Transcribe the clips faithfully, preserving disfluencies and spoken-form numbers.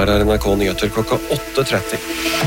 Her er N R K Nyheter klokka åtte tretti.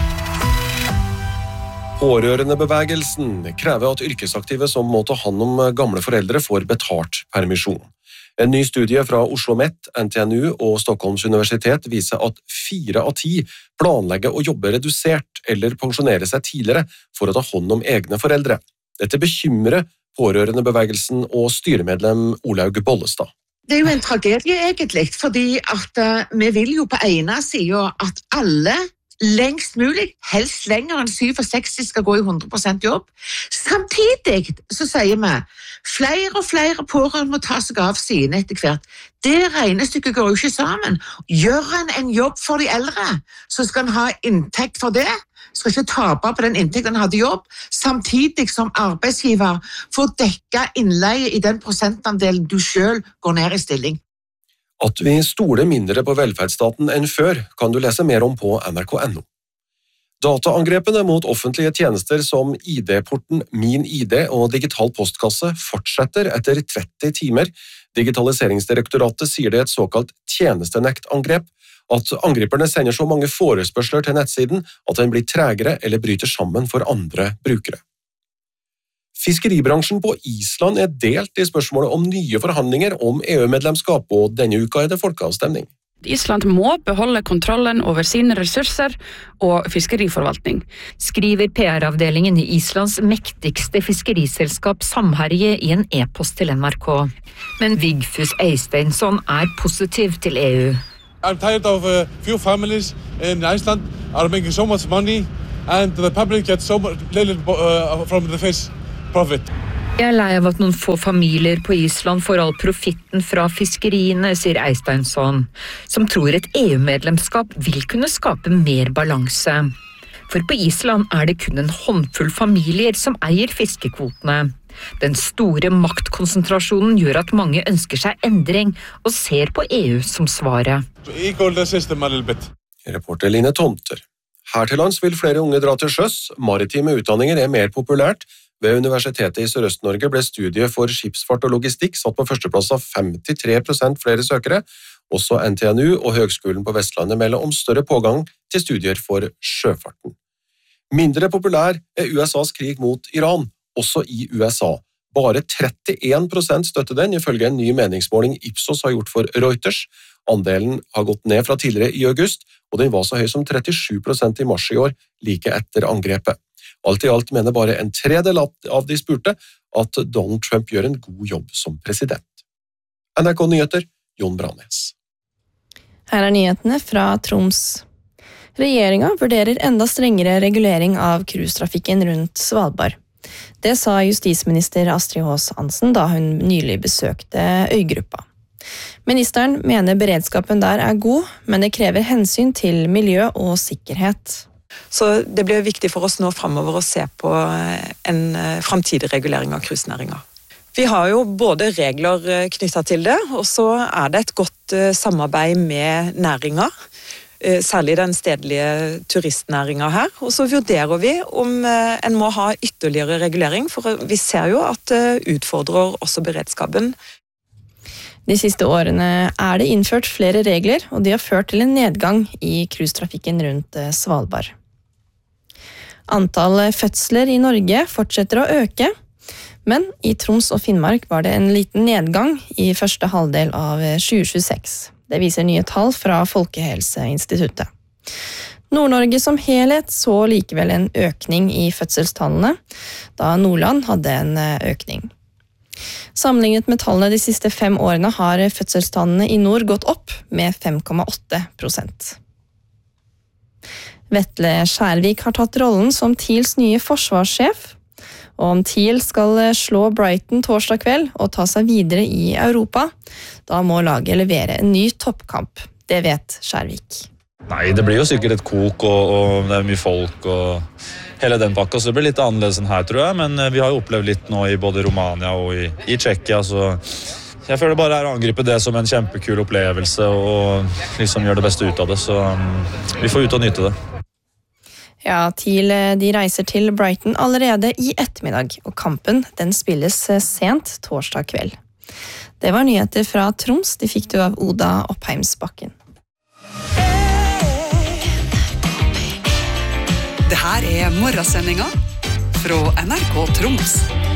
Pårørendebevegelsen krever at yrkesaktive som må ta hand om gamle foreldre får betalt permisjon. En ny studie fra Oslo Met, N T N U og Stockholms universitet viser at fire av ti planlegger å jobbe redusert eller pensjonere seg tidligere for å ta hånd om egne foreldre. Dette bekymrer pårørendebevegelsen og styremedlem Olaug Bollestad. Det er jo en tragedie egentlig, fordi at uh, vi vil jo på ene siden at alle lengst mulig, helst lenger enn sekstisju skal gå i hundre prosent jobb. Samtidig så sier vi, flere og flere pårørende må ta seg av sine etter hvert. Det regnestykket går jo ikke sammen. Gjør han en jobb for de eldre, så skal han ha inntekt for det, skal ikke tape på den inntekten han hadde jobb, samtidig som arbeidsgiver får dekka innleie i den prosentandelen du selv går ned i stilling. At vi stoler mindre på velferdsstaten enn før, kan du lese mer om på N R K punktum N O. Dataangrepene mot offentlige tjenester som I D-porten Min I D og digital postkasse fortsetter etter tretti timer. Digitaliseringsdirektoratet sier det er et såkalt tjenestenektangrep, at angriperne sender så mange forespørsler til nettsiden at den blir tregere eller bryter sammen for andre brukere. Fiskeribransjen på Island er delt i spørsmålet om nye forhandlinger om E U-medlemskap, og denne uka er det folkeavstemning. Island må beholde kontrollen over sine ressurser og fiskeriforvaltning, skriver P R-avdelingen i Islands mektigste fiskeriselskap Samherje i en e-post til N R K. Men Vigfús Eysteinsson er positiv til E U. I'm tired of uh, few families in Iceland are making so much money and the public gets so much little uh, from the fish profit. Jeg er lei av at noen få familier på Island får all profitten fra fiskeriene, sier Eysteinsson, som tror et E U-medlemskap vil kunne skape mer balanse. For på Island er det kun en håndfull familier som eier fiskekvotene. Den store maktkonsentrasjonen gjør at mange ønsker seg endring og ser på E U som svaret. Reporter Line Tomter. Her til lands vil flere unge dra til sjøs. Maritime utdanninger er mer populært. Ved Universitetet i Sørøst-Norge ble studiet for skipsfart og logistikk satt på førsteplass av femtitre prosent flere søkere. Også N T N U og Høgskolen på Vestlandet melder om større pågang til studier for sjøfarten. Mindre populær er U S A's krig mot Iran, også i U S A. Bare trettien prosent støtter den, ifølge en ny meningsmåling Ipsos har gjort for Reuters. Andelen har gått ned fra tidligere i august, og den var så høy som trettisju prosent i mars i år, like etter angrepet. Alt i alt mener bare en tredel av de spurte at Donald Trump gjør en god jobb som president. N R K Nyheter, Jon Brannes. Her er nyhetene fra Troms. Regjeringen vurderer enda strengere regulering av cruisetrafikken rundt Svalbard. Det sa justisminister Astrid Haas Hansen da hun nylig besøkte øygruppa. Ministeren mener beredskapen der er god, men det krever hensyn til miljø og sikkerhet. Så det blir viktig for oss nå fremover å se på en fremtidig regulering av cruisenæringen. Vi har jo både regler knyttet til det, og så er det et godt samarbeid med næringer, særlig den stedlige turistnæringen her. Og så vurderer vi om en må ha ytterligere regulering, for vi ser jo at det utfordrer også beredskapen. De siste årene er det innført flere regler, og de har ført til en nedgang i cruisetrafikken rundt Svalbard. Antall fødsler i Norge fortsetter å øke, men i Troms og Finnmark var det en liten nedgang i første halvdel av tjue tjueseks. Det viser nye tall fra Folkehelseinstituttet. Nord-Norge som helhet så likevel en økning i fødselstallene, da Nordland hadde en økning. Sammenlignet med tallene de siste fem årene har fødselstallene i nord gått opp med fem komma åtte prosent. Vetle Skjærvik har tatt rollen som Teals nye forsvarssjef, og om Teal skal slå Brighton torsdag kveld og ta seg videre i Europa, da må laget levere en ny toppkamp. Det vet Skjærvik. Nei, det blir jo sikkert et kok, og, og det er mye folk, og hele den pakka, så det blir litt annerledes enn her, tror jeg, men vi har jo opplevd litt nå i både Romania og i, i Tsjekkia, så jeg føler bare er å angripe det som en kjempekul opplevelse, og liksom gjøre det beste ut av det, så um, vi får ut og nyte det. Ja, Teal de reiser til Brighton allerede i ettermiddag, og kampen den spilles sent torsdag kveld. Det var nyheter fra Troms, de fikk du av Oda Oppheimsbakken. Det her er morgensendinga fra N R K Troms.